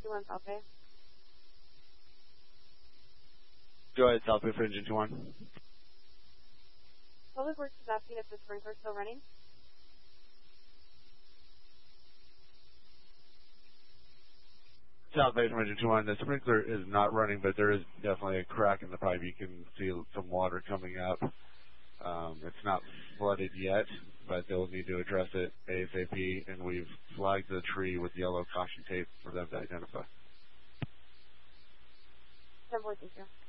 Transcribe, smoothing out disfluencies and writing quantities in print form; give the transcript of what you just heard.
21 South Bay. Go ahead, South Bay for engine 21. Public Works is asking if the sprinkler is still running. South Bay from engine 21. The sprinkler is not running, but there is definitely a crack in the pipe. You can see some water coming up. It's not flooded yet, but they'll need to address it ASAP, and we've flagged the tree with yellow caution tape for them to identify. 10-4, thank you.